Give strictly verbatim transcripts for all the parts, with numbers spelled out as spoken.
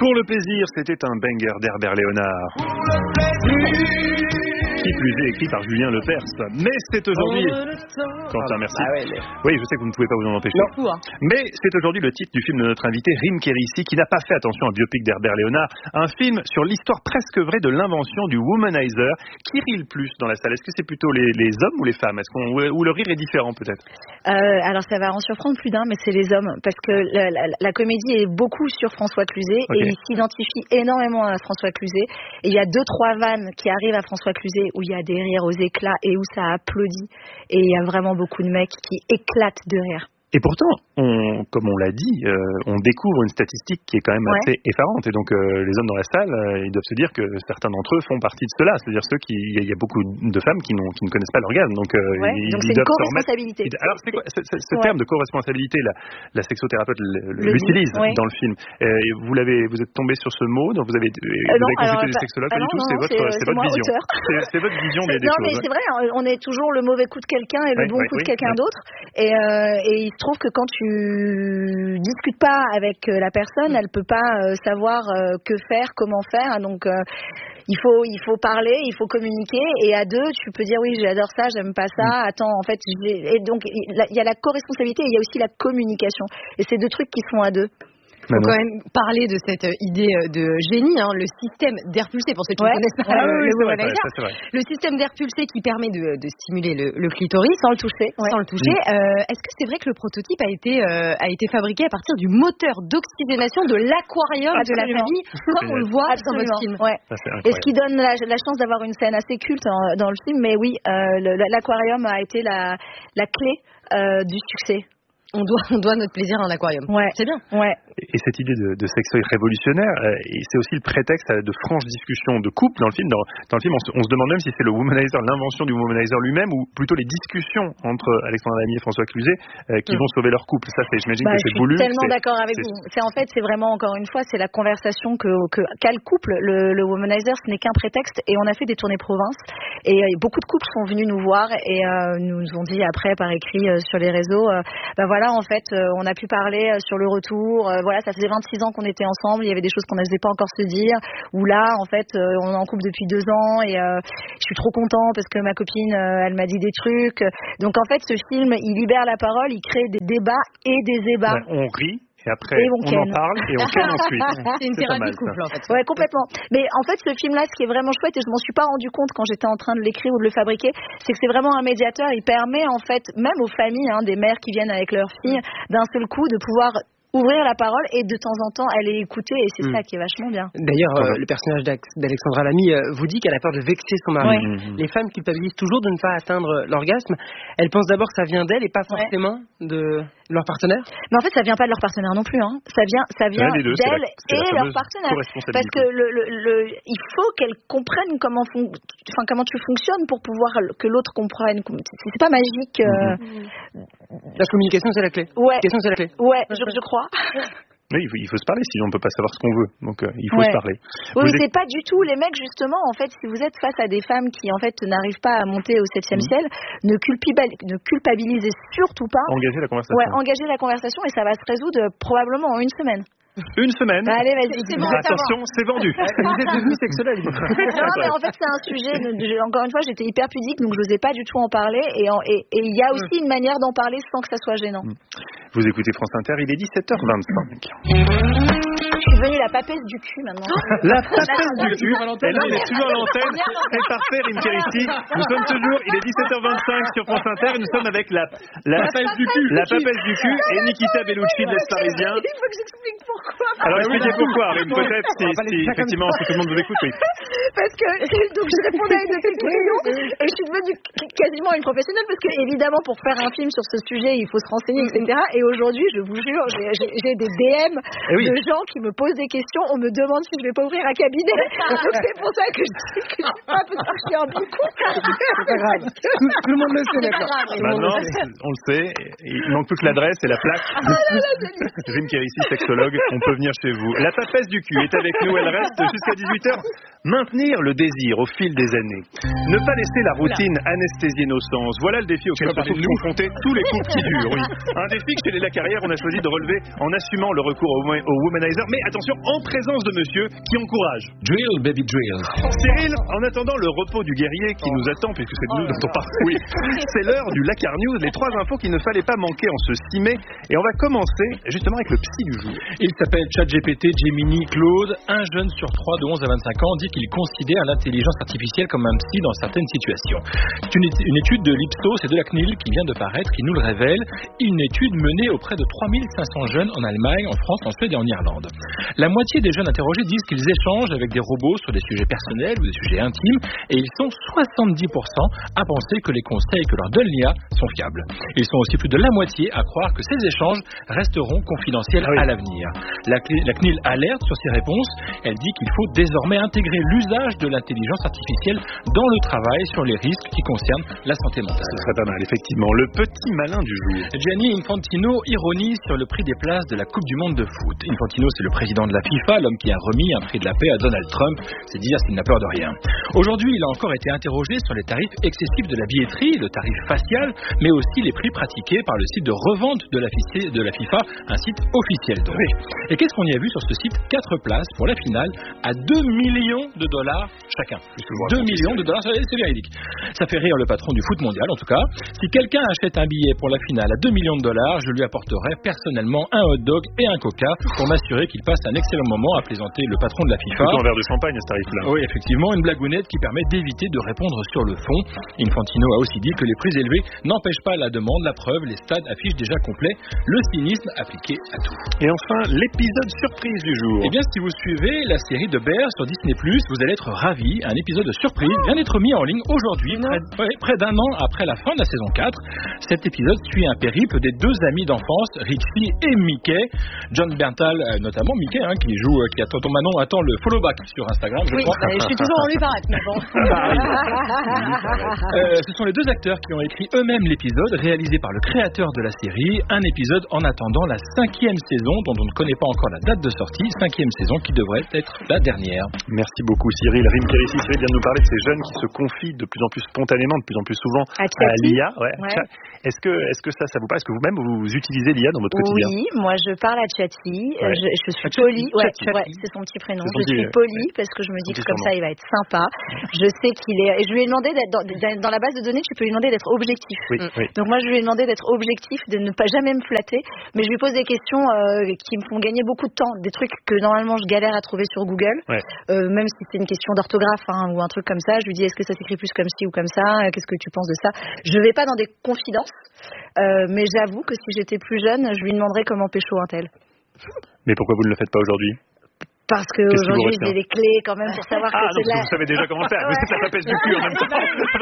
Pour le plaisir, c'était un banger d'Herbert Léonard. Qui plus est, écrit par Julien Lepers. Mais c'est aujourd'hui... Quentin, merci. Ah ouais, mais... Oui, je sais que vous ne pouvez pas vous en empêcher. Non. Mais c'est aujourd'hui le titre du film de notre invité, Rim Kérissi, qui n'a pas fait attention au biopic d'Herbert Léonard. Un film sur l'histoire presque vraie de l'invention du womanizer. Qui rit le plus dans la salle? Est-ce que c'est plutôt les, les hommes ou les femmes? Est-ce qu'on, ou le rire est différent peut-être? euh, Alors ça va en surprendre plus d'un, mais c'est les hommes. Parce que la, la, la comédie est beaucoup sur François Cluzet. Okay. Et il s'identifie énormément à François Cluzet. Et il y a deux, trois vannes qui arrivent à François Cluzet où il y a des rires aux éclats et où ça applaudit. Et il y a vraiment beaucoup de mecs qui éclatent de rire. Et pourtant, on, comme on l'a dit, euh, on découvre une statistique qui est quand même ouais. assez effarante. Et donc, euh, les hommes dans la salle, euh, ils doivent se dire que certains d'entre eux font partie de cela. C'est-à-dire ceux qui, il y a beaucoup de femmes qui, n'ont, qui ne connaissent pas l'orgasme. Donc, euh, ouais, ils, donc ils c'est doivent une co-responsabilité. Remettre... Alors, c'est quoi, c'est, c'est, ce ouais. terme de co-responsabilité, la, la sexothérapeute le l'utilise ouais. dans le film. Euh, vous l'avez, vous êtes tombé sur ce mot, donc vous avez, euh, vous non, avez consulté alors, des sexologues, bah, pas du tout. Non, c'est, c'est, votre, c'est, c'est c'est votre vision. C'est, c'est votre vision des, des non, choses. Non, mais c'est vrai. On est toujours le mauvais coup de quelqu'un et le bon coup de quelqu'un d'autre. Et, euh, et il se trouve que quand tu discutes pas avec la personne, elle peut pas euh, savoir euh, que faire, comment faire. Donc euh, il faut il faut parler, il faut communiquer. Et à deux, tu peux dire oui, j'adore ça, j'aime pas ça. Attends, en fait, et donc il y a la co-responsabilité et il y a aussi la communication. Et c'est deux trucs qui se font à deux. Il faut quand même parler de cette idée de génie, hein, le système d'air pulsé, pour ceux qui ne ouais. connaissent pas ah, le, oui, le vrai, womanizer. vrai, le système d'air pulsé qui permet de, de stimuler le, le clitoris sans le toucher. Ouais. Sans le toucher. Mmh. Euh, est-ce que c'est vrai que le prototype a été, euh, a été fabriqué à partir du moteur d'oxygénation de l'aquarium de la famille, comme on le voit Absolument. Dans votre film ouais. Ça, et ce qui donne la, la chance d'avoir une scène assez culte en, dans le film, mais oui, euh, le, l'aquarium a été la, la clé euh, du succès. On doit, on doit notre plaisir à un aquarium. Ouais. C'est bien. Ouais. Et cette idée de, de sextoy révolutionnaire, euh, et c'est aussi le prétexte à de franches discussions de couple dans le film. Dans, dans le film, on se, on se demande même si c'est le womanizer, l'invention du womanizer lui-même, ou plutôt les discussions entre Alexandre Lamy et François Cluzet euh, qui mmh. vont sauver leur couple. Ça, c'est, j'imagine bah, que c'est voulu. Je suis tellement c'est, d'accord avec c'est... vous. C'est en fait, c'est vraiment encore une fois, c'est la conversation que, que qu'a le couple. Le, le womanizer, ce n'est qu'un prétexte. Et on a fait des tournées province. Et euh, beaucoup de couples sont venus nous voir et euh, nous ont dit après par écrit euh, sur les réseaux, euh, bah voilà, en fait, euh, on a pu parler euh, sur le retour. Euh, voilà, ça faisait vingt-six ans qu'on était ensemble. Il y avait des choses qu'on n'osait pas encore se dire. Ou là, en fait, euh, on est en couple depuis deux ans et euh, je suis trop content parce que ma copine, euh, elle m'a dit des trucs. Donc en fait, ce film, il libère la parole, il crée des débats et des ébats. Ben, on rit. Et après, et on, on en parle et on ken ensuite. C'est une c'est thérapie de couple, en fait. Ouais, complètement. Mais en fait, ce film-là, ce qui est vraiment chouette, et je m'en suis pas rendu compte quand j'étais en train de l'écrire ou de le fabriquer, c'est que c'est vraiment un médiateur. Il permet, en fait, même aux familles, hein, des mères qui viennent avec leurs filles, d'un seul coup, de pouvoir ouvrir la parole et de temps en temps elle est écoutée et c'est mmh. ça qui est vachement bien. D'ailleurs, euh, le personnage d'Alexandra Lamy euh, vous dit qu'elle a peur de vexer son mari. Ouais. Mmh. Les femmes culpabilisent toujours de ne pas atteindre l'orgasme. Elles pensent d'abord que ça vient d'elles et pas forcément ouais. de leur partenaire. Mais en fait, ça vient pas de leur partenaire non plus. Hein. Ça vient, ça vient ouais, deux, d'elles la, et leur partenaire. Parce que le, le, le, il faut qu'elles comprennent comment, fon... enfin, comment tu fonctionnes pour pouvoir que l'autre comprenne. C'est pas magique. Euh... Mmh. La communication, c'est la clé. Ouais. La communication, c'est la clé. Ouais, je, je crois. Oui, il faut, il faut se parler, sinon on ne peut pas savoir ce qu'on veut. Donc euh, il faut ouais. se parler. Oui, vous c'est êtes... pas du tout les mecs justement. En fait, si vous êtes face à des femmes qui en fait n'arrivent pas à monter au septième mmh. ciel, ne, culpiba... ne culpabilisez surtout pas. Engagez la conversation. Ouais, engagez la conversation et ça va se résoudre probablement en une semaine. Une semaine. Bah allez, vas-y. C'est bon, attention, c'est vendu. Vous êtes devenu sexologue. Non, mais en fait, c'est un sujet. De, de, encore une fois, j'étais hyper pudique, donc je n'osais pas du tout en parler. Et il y a aussi une manière d'en parler sans que ça soit gênant. Vous écoutez France Inter, il est dix-sept heures vingt-cinq. Je suis devenue la papesse du cul maintenant. La papesse du cul. Et là, on est toujours à l'antenne. C'est parfait, Rim Kérissi. Nous sommes toujours, il est dix-sept heures vingt-cinq sur France Inter et nous sommes avec la, la, la papesse du cul. La papesse du cul et Nikita Bellucci de l'Est parisien. Il faut que j'explique pourquoi. Alors, expliquez pourquoi, Rim, peut-être, si, si effectivement, si tout le monde vous écoute, oui. Parce que, donc, je répondais à une de tes questions et je suis devenue quasiment une professionnelle parce que, évidemment, pour faire un film sur ce sujet, il faut se renseigner, et cetera. Et aujourd'hui, je vous jure, j'ai, j'ai, j'ai des D M eh oui. de gens qui me posent des questions. On me demande si je vais pas ouvrir un cabinet. Donc, c'est pour ça que je dis que je suis pas parce que je suis un bico. C'est pas grave. Tout, tout le monde le sait, maintenant. Maintenant, on le sait. Il manque plus que l'adresse et la plaque. Rim Kérissi, sexologue, on peut venir chez vous. La papesse du cul est avec nous. Elle reste jusqu'à dix-huit heures. Maintenir le désir au fil des années. Ne pas laisser la routine anesthésier nos sens. Voilà le défi auquel se trouvent confrontés tous les couples qui durent. Oui. Un défi que chez les La Carrière, on a choisi de relever en assumant le recours au, au womanizer, mais attention, en présence de monsieur qui encourage. Drill, baby, drill. Cyril, en attendant le repos du guerrier qui nous attend, puisque c'est de nous dont on parle, oui, c'est l'heure du Lakar News, les trois infos qu'il ne fallait pas manquer en ce six mai. Et on va commencer justement avec le psy du jour. Il s'appelle ChatGPT Gemini Claude. Un jeune sur trois de onze à vingt-cinq ans dit qu'il considère l'intelligence artificielle comme un psy dans certaines situations. C'est une, une étude de l'Ipsos et de la C N I L qui vient de paraître, qui nous le révèle. Une étude menée auprès de trois mille cinq cents jeunes en Allemagne, en France, en Suède et en Irlande. La moitié des jeunes interrogés disent qu'ils échangent avec des robots sur des sujets personnels ou des sujets intimes, et ils sont soixante-dix pour cent à penser que les conseils que leur donne l'I A sont fiables. Ils sont aussi plus de la moitié à croire que ces échanges resteront confidentiels ah oui. à l'avenir. La, la C N I L alerte sur ces réponses. Elle dit qu'il faut désormais intégrer l'usage de l'intelligence artificielle dans le travail sur les risques qui concernent la santé mentale. Ce serait pas mal, effectivement. Le petit malin du jour. Gianni Infantino ironise sur le prix des places de la Coupe du Monde de foot. Infantino, c'est le président de la FIFA, l'homme qui a remis un prix de la paix à Donald Trump. C'est dire s'il n'a peur de rien. Aujourd'hui, il a encore été interrogé sur les tarifs excessifs de la billetterie, le tarif facial, mais aussi les prix pratiqués par le site de revente de la, de la FIFA, un site officiel donc. Oui. Et qu'est-ce qu'on y a vu sur ce site? Quatre places pour la finale à deux millions de dollars chacun. deux millions de dollars, c'est véridique. Ça fait rire le patron du foot mondial en tout cas. Si quelqu'un achète un billet pour la finale à deux millions de dollars, je lui apporterai personnellement un hot dog et un coca pour m'assurer qu'il passe un excellent moment, à plaisanter le patron de la FIFA. Plutôt un verre de champagne à ce tarif-là. Oui, effectivement, une blagounette qui permet d'éviter de répondre sur le fond. Infantino a aussi dit que les prix élevés n'empêchent pas la demande. La preuve, les stades affichent déjà complet le cynisme appliqué à tout. Et enfin, l'épisode surprise du jour. Eh bien, si vous suivez la série de Bear sur Disney plus, vous allez être ravis. Un épisode surprise vient d'être mis en ligne aujourd'hui, près, près d'un an après la fin de la saison quatre. Cet épisode suit un périple des deux amis d'enfance, Richie et Mickey. John Berntal, notamment Mickey, hein, qui joue, qui attend ton Manon, attend le follow back sur Instagram, je oui, crois. Bah, je suis toujours en lui paraître, mais bon. euh, ce sont les deux acteurs qui ont écrit eux-mêmes l'épisode, réalisé par le créateur de la série. Un épisode en attendant la cinquième saison, dont on ne connaît pas encore la date de sortie. Cinquième saison qui devrait être la dernière. Merci beaucoup Cyril. Rim Kérissi, Cyril vient de nous parler de ces jeunes qui se confient de plus en plus spontanément, de plus en plus souvent à, à l'I A. Ouais. Ouais. Est-ce que, est-ce que ça, ça vous parle? Est-ce que vous-même vous utilisez l'I A dans votre quotidien? Oui, moi je parle à Chatty. Ouais. Je, je suis polie. Ouais, ouais, c'est son petit prénom. Je suis polie parce que je me dis que comme ça il va être sympa. Je sais qu'il est. Et je lui ai demandé d'être dans, dans la base de données. Tu peux lui demander d'être objectif. Oui, mm. oui. Donc moi je lui ai demandé d'être objectif, de ne pas jamais me flatter. Mais je lui pose des questions euh, qui me font gagner beaucoup de temps, des trucs que normalement je galère à trouver sur Google. Ouais. Euh, même si c'est une question d'orthographe hein, ou un truc comme ça, je lui dis est-ce que ça s'écrit plus comme ci ou comme ça? Qu'est-ce que tu penses de ça? Je vais pas dans des confidences, euh, mais j'avoue que si j'étais plus jeune, je lui demanderais comment pécho un tel. Mais pourquoi vous ne le faites pas aujourd'hui? Parce qu'aujourd'hui, j'ai des clés quand même pour savoir ah, que c'est là. Vous savez déjà comment faire. Ouais. Vous êtes la pêche du cul en même temps.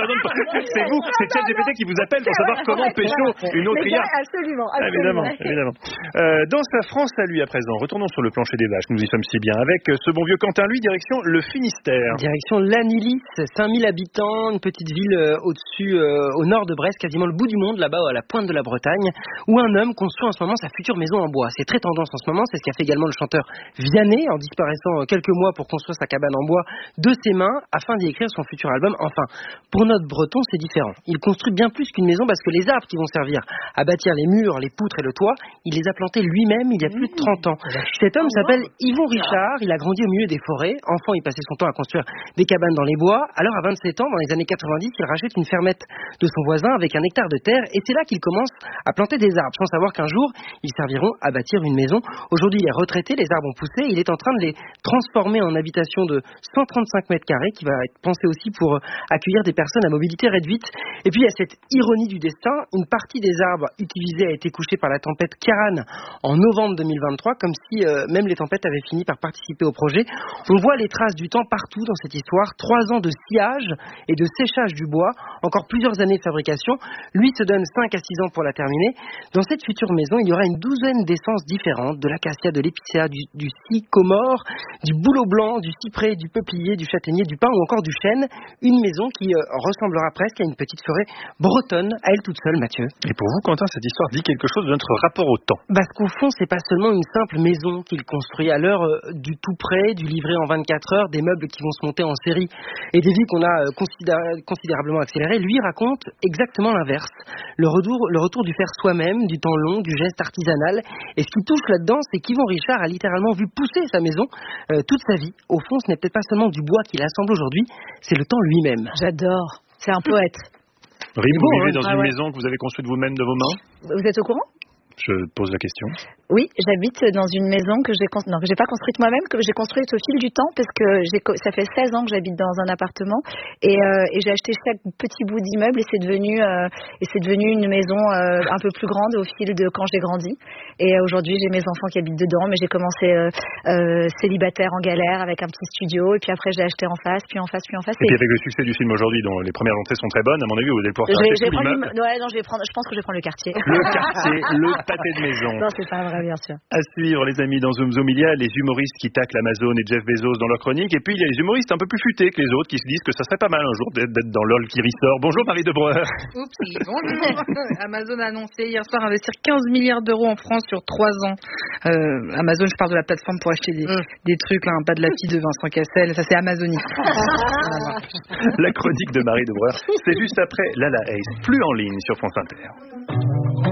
C'est vous, c'est ChatGPT qui vous appelle pour savoir comment pécho une autre I A. Absolument, absolument. Évidemment, évidemment. Euh, dans sa France à lui à présent, retournons sur le plancher des vaches. Nous y sommes si bien avec ce bon vieux Quentin, lui, direction le Finistère. Direction Lannilis, cinq mille habitants, une petite ville euh, au-dessus, euh, au nord de Brest, quasiment le bout du monde, là-bas à la pointe de la Bretagne, où un homme construit en ce moment sa future maison en bois. C'est très tendance en ce moment, c'est ce qu'a fait également le chanteur Vianney en disparaissant quelques mois pour construire sa cabane en bois de ses mains afin d'y écrire son futur album. Enfin, pour notre breton, c'est différent. Il construit bien plus qu'une maison parce que les arbres qui vont servir à bâtir les murs, les poutres et le toit, il les a plantés lui-même il y a plus de trente ans. Cet homme s'appelle Yvon Richard, il a grandi au milieu des forêts. Enfant, il passait son temps à construire des cabanes dans les bois. Alors, à vingt-sept ans, dans les années quatre-vingt-dix, il rachète une fermette de son voisin avec un hectare de terre et c'est là qu'il commence à planter des arbres, sans savoir qu'un jour, ils serviront à bâtir une maison. Aujourd'hui, il est retraité, les arbres ont poussé, il est en train de les transformé en habitation de cent trente-cinq mètres carrés qui va être pensé aussi pour accueillir des personnes à mobilité réduite. Et puis il y a cette ironie du destin, une partie des arbres utilisés a été couchée par la tempête Kiaran en novembre deux mille vingt-trois, comme si euh, même les tempêtes avaient fini par participer au projet. On voit les traces du temps partout dans cette histoire, trois ans de sciage et de séchage du bois, encore plusieurs années de fabrication. Lui se donne cinq à six ans pour la terminer. Dans cette future maison, il y aura une douzaine d'essences différentes, de l'acacia, de l'épicéa, du, du sycomore, confort, du bouleau blanc, du cyprès, du peuplier, du châtaignier, du pin ou encore du chêne. Une maison qui euh, ressemblera presque à une petite forêt bretonne, à elle toute seule, Mathieu. Et pour vous, Quentin, cette histoire dit quelque chose de notre rapport au temps. Parce qu'au fond, c'est pas seulement une simple maison qu'il construit à l'heure euh, du tout près, du livré en vingt-quatre heures, des meubles qui vont se monter en série et des vies qu'on a euh, considéra- considérablement accélérées. Lui raconte exactement l'inverse. Le retour, le retour du faire soi-même, du temps long, du geste artisanal. Et ce qui touche là-dedans, c'est qu'Yvon Richard a littéralement vu pousser sa maison euh, toute sa vie. Au fond, ce n'est peut-être pas seulement du bois qu'il assemble aujourd'hui, c'est le temps lui-même. J'adore. C'est un poète. Rim, bon, vous vivez hein. dans Ah une ouais. maison que vous avez construite vous-même de vos mains? Vous êtes au courant? Je pose la question. Oui, j'habite dans une maison que j'ai construite, non, que j'ai pas construite moi-même, que j'ai construite au fil du temps, parce que j'ai, co- ça fait seize ans que j'habite dans un appartement, et, euh, et j'ai acheté chaque petit bout d'immeuble, et c'est devenu, euh, et c'est devenu une maison euh, un peu plus grande au fil de quand j'ai grandi. Et euh, aujourd'hui, j'ai mes enfants qui habitent dedans, mais j'ai commencé euh, euh, célibataire en galère avec un petit studio, et puis après j'ai acheté en face, puis en face, puis en face. Et puis avec le succès du film aujourd'hui, dont les premières entrées sont très bonnes, à mon avis, vous allez pouvoir faire je vais, acheter je vais tout prendre l'immeuble. l'imme- ouais, non, je vais prendre, je pense que je vais prendre le quartier. Le quartier, le pâté de maison. Non, c'est pas vrai, bien sûr. À suivre, les amis, dans Zoom Zoom, il y a les humoristes qui taclent Amazon et Jeff Bezos dans leur chronique. Et puis, il y a les humoristes un peu plus futés que les autres qui se disent que ça serait pas mal un jour d'être, d'être dans LOL qui ressort. Bonjour, Marie Debreur. Oupsie, bonjour. Amazon a annoncé hier soir investir quinze milliards d'euros en France sur trois ans. Euh, Amazon, je parle de la plateforme pour acheter des, mm. des trucs, là, un pas de la fille de Vincent Cassel. Ça, c'est Amazonie. La chronique de Marie Debreur, c'est juste après Lala Ace, plus en ligne sur France Inter.